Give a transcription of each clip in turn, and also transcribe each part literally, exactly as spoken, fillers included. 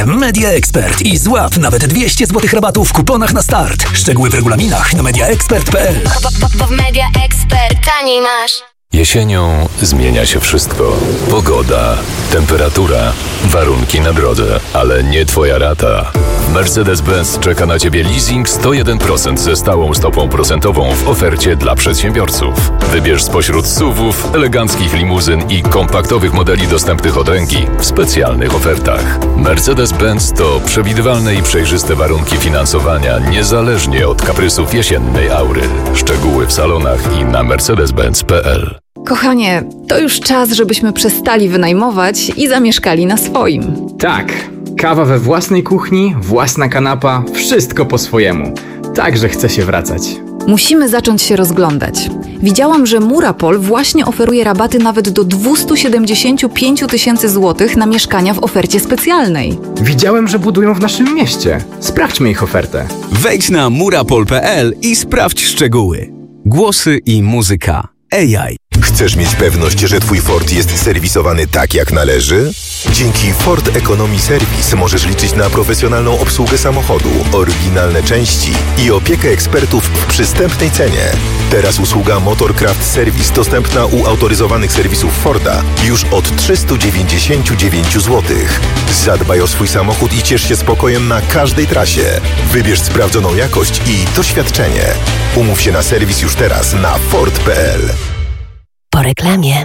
Media Expert i złap nawet dwieście złotych rabatu w kuponach na start. Szczegóły w regulaminach na media expert kropka p l. W Media Expert taniej masz. Jesienią zmienia się wszystko. Pogoda, temperatura, warunki na drodze, ale nie twoja rata. Mercedes-Benz czeka na Ciebie leasing sto jeden procent ze stałą stopą procentową w ofercie dla przedsiębiorców. Wybierz spośród S U V-ów, eleganckich limuzyn i kompaktowych modeli dostępnych od ręki w specjalnych ofertach. Mercedes-Benz to przewidywalne i przejrzyste warunki finansowania niezależnie od kaprysów jesiennej aury. Szczegóły w salonach i na mercedes benz kropka p l. Kochanie, to już czas, żebyśmy przestali wynajmować i zamieszkali na swoim. Tak, kawa we własnej kuchni, własna kanapa, wszystko po swojemu. Także chce się wracać. Musimy zacząć się rozglądać. Widziałam, że Murapol właśnie oferuje rabaty nawet do dwieście siedemdziesiąt pięć tysięcy złotych na mieszkania w ofercie specjalnej. Widziałem, że budują w naszym mieście. Sprawdźmy ich ofertę. Wejdź na murapol kropka p l i sprawdź szczegóły. Głosy i muzyka. A I. Chcesz mieć pewność, że Twój Ford jest serwisowany tak, jak należy? Dzięki Ford Economy Service możesz liczyć na profesjonalną obsługę samochodu, oryginalne części i opiekę ekspertów w przystępnej cenie. Teraz usługa Motorcraft Service dostępna u autoryzowanych serwisów Forda już od trzysta dziewięćdziesiąt dziewięć złotych. Zadbaj o swój samochód i ciesz się spokojem na każdej trasie. Wybierz sprawdzoną jakość i doświadczenie. Umów się na serwis już teraz na ford kropka p l. Po reklamie.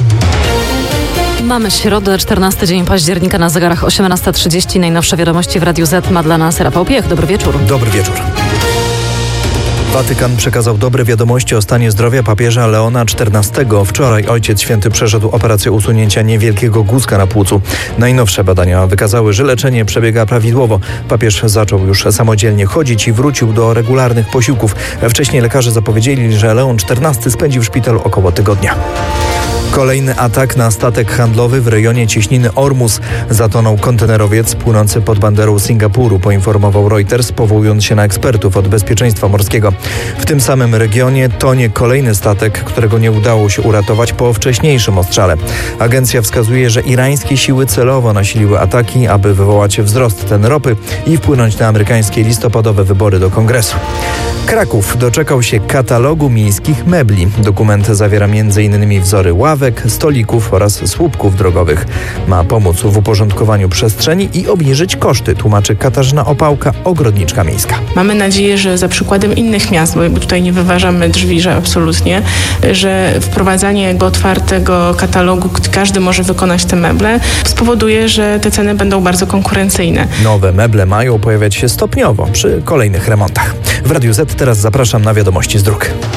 Mamy środę, czternasty dzień października, na zegarach osiemnasta trzydzieści. Najnowsze wiadomości w Radiu Z ma dla nas Rafał Piech. Dobry wieczór. Dobry wieczór. Watykan przekazał dobre wiadomości o stanie zdrowia papieża Leona czternastego. Wczoraj Ojciec Święty przeszedł operację usunięcia niewielkiego guzka na płucu. Najnowsze badania wykazały, że leczenie przebiega prawidłowo. Papież zaczął już samodzielnie chodzić i wrócił do regularnych posiłków. Wcześniej lekarze zapowiedzieli, że Leon czternasty spędzi w szpitalu około tygodnia. Kolejny atak na statek handlowy w rejonie cieśniny Ormus. Zatonął kontenerowiec płynący pod banderą Singapuru, poinformował Reuters, powołując się na ekspertów od bezpieczeństwa morskiego. W tym samym regionie tonie kolejny statek, którego nie udało się uratować po wcześniejszym ostrzale. Agencja wskazuje, że irańskie siły celowo nasiliły ataki, aby wywołać wzrost cen ropy i wpłynąć na amerykańskie listopadowe wybory do Kongresu. Kraków doczekał się katalogu miejskich mebli. Dokument zawiera między innymi wzory ławek, stolików oraz słupków drogowych. Ma pomóc w uporządkowaniu przestrzeni i obniżyć koszty, tłumaczy Katarzyna Opałka, ogrodniczka miejska. Mamy nadzieję, że za przykładem innych miast, bo jakby tutaj nie wyważamy drzwi, że absolutnie, że wprowadzanie jakby otwartego katalogu, każdy może wykonać te meble, spowoduje, że te ceny będą bardzo konkurencyjne. Nowe meble mają pojawiać się stopniowo przy kolejnych remontach. W Radiu Z teraz zapraszam na wiadomości z dróg.